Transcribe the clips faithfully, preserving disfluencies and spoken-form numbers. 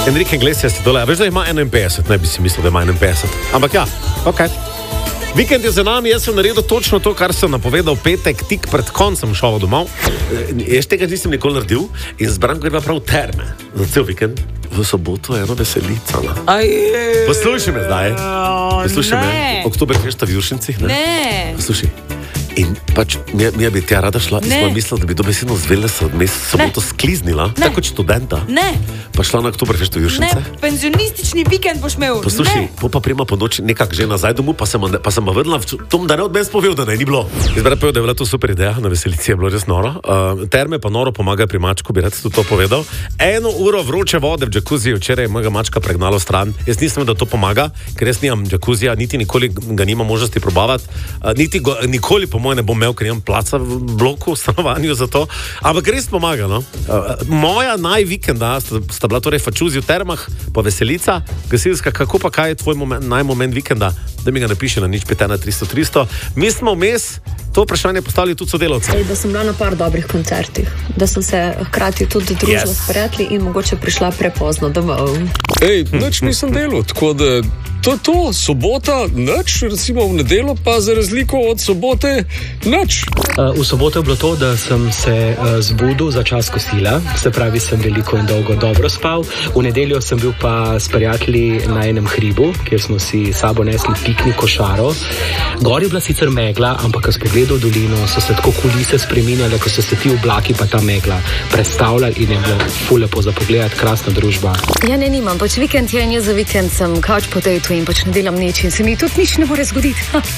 Enrique Iglesias je dole, a veš, da ima enainpetdeset, ne bi si mislil, da ima enainpetdeset. Ampak ja, okej. Okay. Vikend je za nami, jaz sem naredil točno to, kar sem napovedal petek, tik pred koncem šova domov. Jaz tega nisem nikoli naredil in zbram greva prav terme. Za cel vikend. V soboto je eno veselica. Poslušaj me zdaj. Poslušaj me. Oktoberfest v Juršincih, ne? Ne. Poslušaj. In pač, mi bi tja rada šla, in smo mislili, da bi dobesedno zvele se od mesta soboto skliznila, tako kot študenta. Ne. Pa šla na Oktoberfest v Juršince. Ne, penzionistični vikend boš imel. Poslušaj, po pa prima po noči nekak že nazaj domov, pa sem, pa sem vedela v tom, da ne od meni spovel, da ne, ni bilo. Izbrat povedal, da je bila to super ideja, na veselici je bilo res noro. Uh, terme pa noro pomagajo pri mačku, bi rad tudi to povedal. Eno uro vroče vode v džakuziji, včeraj je mojega mačka pregnalo stran. Jaz nisem, da to pomaga, ker jaz nimam džakuzija, niti nikoli ga nima možnosti probavati, uh, niti go, nikoli po moje ne bom imel, ker nimam placa v bloku, v stanovanju za to. Ampak res pomaga, no. Uh, moja najvikenda sta, sta bila torej fačuzi v termah, pa veselica, gasilska, kako pa kaj je tvoj moment, najmoment vikenda, da mi ga napiše na nič pet ena tristo tristo. Mi smo vmes to vprašanje postavili tudi sodelavcem. Da sem bila na par dobrih koncertih, da sem se hkrati tudi družila yes. s prijatelji in mogoče prišla prepozno domov. Ej, nič nisem delal, tako da to je to, sobota, nič, recimo v nedeljo pa za razliko od sobote, nič. Uh, v soboto je bilo to, da sem se uh, zbudil za čas kosila, se pravi, sem veliko in dolgo dobro spal. V nedeljo sem bil pa s prijatelji na enem hribu, kjer smo si sabo nesli piknik košaro. Gor je bila sicer megla, ampak ko sem pogledal dolino, so se tako kulise spreminjale, ko so se ti oblaki pa ta megla predstavljali in je bilo ful lepo za pogledati, krasna družba. Ja, ne, nimam, pač vikend je in jaz za vikend sem couch potato in pač ne delam nič in se mi tudi nič ne more zgoditi.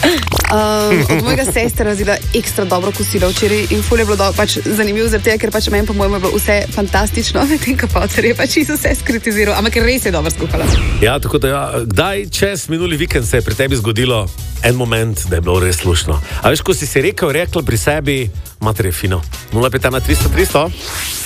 um, od mojega sestra razvila ekstra dobro kosilo včeraj in ful je bilo do, pač zanimivo zaradi tega, ker pač meni po mojem je bilo vse fantastično, medtem ko Potter je pač isto vse skritiziral, ampak res je dobro skuhala. Ja, tako da ja, kdaj čez minuli vikend se je pri tebi zgodilo en moment, da je bilo res slušno. A veš, ko si si rekel, rekla pri sebi, mater je fino. nula pet ena tristo tristo